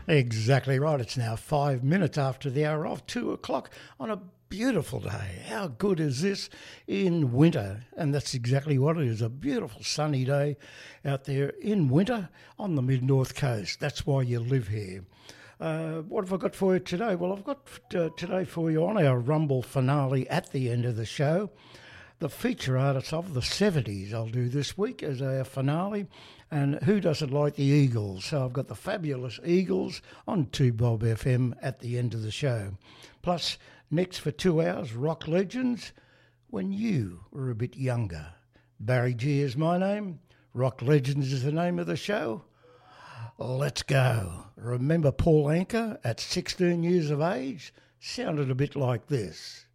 Exactly right. It's now 5 minutes after the hour of 2 o'clock on a beautiful day. How good is this in winter? And that's exactly what it is, a beautiful sunny day out there in winter on the mid-north coast. That's why you live here. What have I got for you today? Well, I've got today for you on our Rumble finale at the end of the show, the feature artists of the 70s I'll do this week as our finale. And who doesn't like the Eagles? So I've got the fabulous Eagles on 2Bob FM at the end of the show. Plus, next for 2 hours, rock legends when you were a bit younger. Barry G is my name. Rock Legends is the name of the show. Let's go. Remember Paul Anka at 16 years of age? Sounded a bit like this.